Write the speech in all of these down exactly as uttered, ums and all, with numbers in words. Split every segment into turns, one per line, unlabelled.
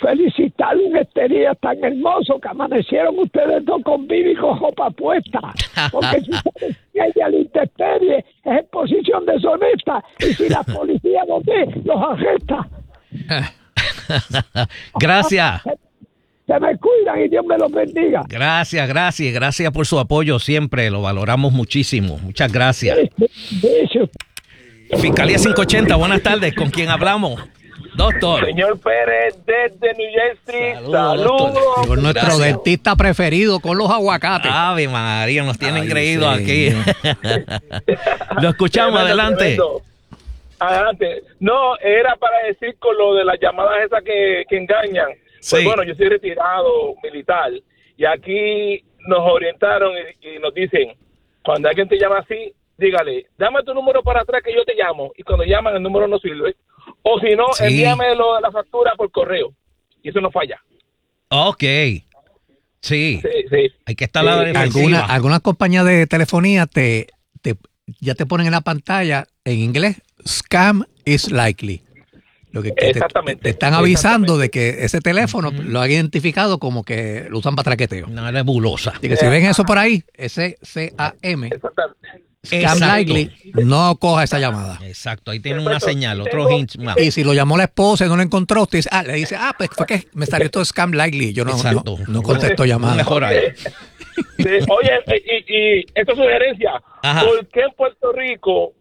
felicitarlo en este día tan hermoso que amanecieron ustedes dos con vida y con ropa puesta. Porque si ustedes ella la intemperie es exposición deshonesta y si la policía los ve, los arresta.
Gracias.
Se me cuidan y Dios me los bendiga.
Gracias, gracias, gracias por su apoyo siempre, lo valoramos muchísimo. Muchas gracias. Fiscalía quinientos ochenta, buenas tardes, ¿con quién hablamos? Doctor.
Señor Pérez, desde New Jersey.
Saludos.
Saludos.
Con nuestro
Gracias.
dentista preferido, con los aguacates.
Ave María, nos tienen
Ay,
creído
sí.
aquí. Lo escuchamos,
Tremendo,
adelante.
tremendo. Adelante. No, era para decir con lo de las llamadas esas que, que engañan.
Sí.
Pues bueno, yo soy retirado militar y aquí nos orientaron y, y nos dicen, cuando alguien te llama así, dígale, dame tu número para atrás que yo te llamo. Y cuando llaman el número no sirve. O si no,
Sí.
envíame lo de la factura por correo. Y eso no falla.
Ok. Sí.
Sí, sí.
Hay que estar a la
Sí.
defensiva.
Algunas algunas compañías de telefonía te, te ya te ponen en la pantalla en inglés scam is likely. Lo que, que te,
Exactamente.
te están avisando
Exactamente.
de que ese teléfono uh-huh. lo han identificado como que lo usan para traqueteo.
Una nebulosa.
Así que si ven eso por ahí, ese C A M,
Exactamente.
scam
Exacto.
likely, no coja esa llamada.
Exacto, ahí tiene
Perfecto.
una señal, otro
Tengo-
hint más.
Y si lo llamó la esposa y no lo encontró, usted dice, ah, le dice, ah, pues fue que me salió todo scam likely. Yo no,
Exacto.
no, no contesto llamada.
Mejor ahí.
Sí, oye, y, y esta sugerencia,
Ajá.
¿por qué en Puerto Rico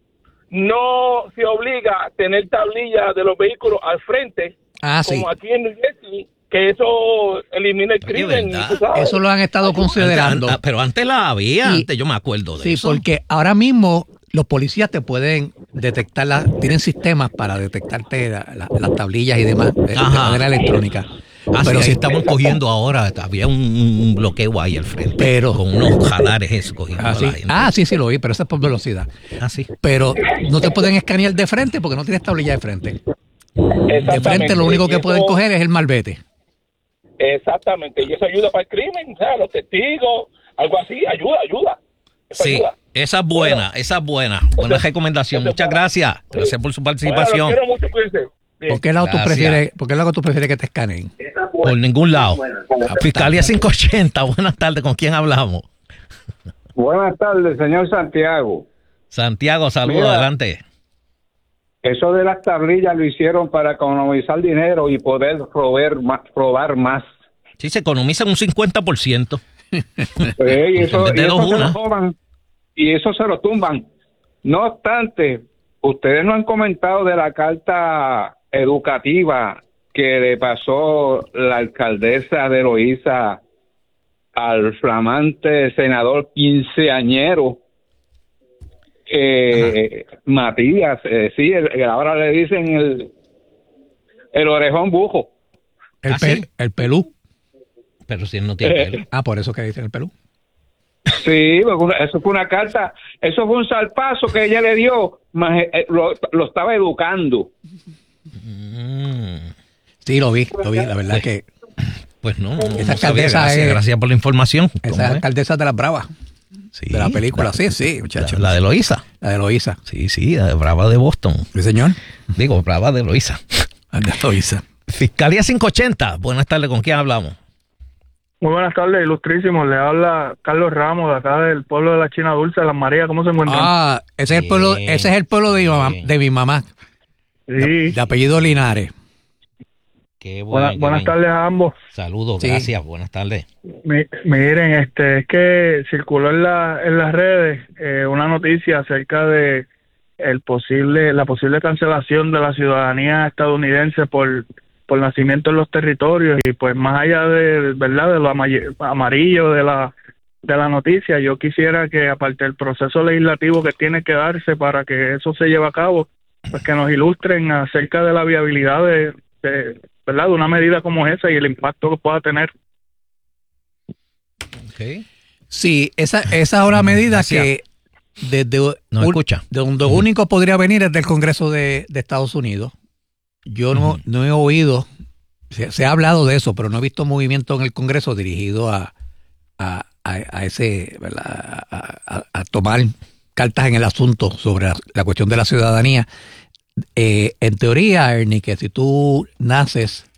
no se obliga a tener tablillas de los vehículos al frente,
Ah, sí.
como aquí en New Jersey, que eso elimina el
Oye,
crimen?
¿verdad?
tú sabes?
Eso lo han estado considerando.
Antes- pero antes la había,
Sí.
antes yo me acuerdo de
Sí,
eso.
porque ahora mismo los policías te pueden detectar, la, tienen sistemas para detectarte la- la- las tablillas y demás de, de
Ajá.
manera electrónica.
Ah,
pero
sí, ahí
si
estaban cogiendo ahora, había un, un bloqueo ahí al frente,
Pero-
con unos jalares eso cogiendo
ah,
a
sí.
la gente.
Ah, sí, sí lo vi, pero eso es por velocidad.
Ah, sí.
Pero no te pueden escanear de frente porque no tienes tablilla de frente. De
Exactamente.
frente lo único
Y
que
eso-
pueden coger es el malvete.
Exactamente, y eso ayuda para el crimen, o sea, los testigos, algo así, ayuda, ayuda. Eso
Sí,
ayuda.
esa es buena, esa es buena. Buena recomendación. Muchas gracias. Gracias por su
Bueno,
participación.
los quiero mucho, cuídense. Bien.
¿Por qué lado tú
Gracias.
prefieres, por qué lado tú prefieres que te escaneen?
Por ningún lado. Fiscalía quinientos ochenta, buenas tardes. ¿Con quién hablamos?
Buenas tardes, señor Santiago.
Santiago, saludos,
Mira.
adelante.
Eso de las tablillas lo hicieron para economizar dinero y poder robar más. Robar más.
Sí, se economiza un cincuenta por ciento.
Eh, y eso,
De
y eso
dos
se
una.
lo roban y eso se lo tumban. No obstante, ustedes no han comentado de la carta educativa que le pasó la alcaldesa de Loíza al flamante senador quinceañero eh, Matías, eh, sí, el, el- ahora le dicen el el orejón bujo.
El,
¿Ah,
pe-
sí?
el pelú.
Pero si él no tiene
Eh,
pelo.
Ah, por eso que dicen el pelú.
Sí, porque una- eso fue una carta, eso fue un salpazo que ella le dio, más, eh, lo, lo estaba educando.
Mm,
Sí, lo vi, lo vi. La verdad que
pues no, no,
Esa
no sabía.
alcaldesa
Gracias,
es-
gracias por la información. ¿Cómo
esa es
es?
alcaldesa de las Bravas,
Sí,
de la película.
la-
Sí, sí, muchachos.
La, la de Loíza.
La de Loíza.
Sí, sí, la de Brava de Boston.
Sí, señor.
Digo, Brava de Loíza.
La de Loíza.
Fiscalía quinientos ochenta, buenas tardes. ¿Con quién hablamos?
Muy buenas tardes, ilustrísimo. Le habla Carlos Ramos, de acá del pueblo de la China Dulce, de Las Marías. ¿Cómo se encuentran?
Ah, ese es el pueblo,
Bien,
ese es el pueblo de mi mamá,
bien.
de mi mamá,
sí.
de apellido Linares.
Qué bueno.
Buenas,
qué
buenas
bien.
tardes a ambos.
Saludos,
Sí.
gracias. Buenas tardes.
Mi- miren, este, es que circuló en, la, en las redes eh, una noticia acerca de el posible, la posible cancelación de la ciudadanía estadounidense por por nacimiento en los territorios, y pues más allá de, verdad, de lo ama- amarillo de la de la noticia, yo quisiera que, aparte del proceso legislativo que tiene que darse para que eso se lleve a cabo, pues que nos ilustren acerca de la viabilidad de, de verdad, de una medida como esa y el impacto que pueda tener.
Okay.
Sí, esa esa es una medida
Gracias.
que desde
No
un-
escucha.
de donde único podría venir es del Congreso de, de Estados Unidos. Yo no,
Ujú.
no he oído, se, se ha hablado de eso, pero no he visto movimiento en el Congreso dirigido a, a, a, a ese, ¿verdad? A, a- a tomar cartas en el asunto sobre la, la cuestión de la ciudadanía. Eh, en teoría, Ernie, que si tú naces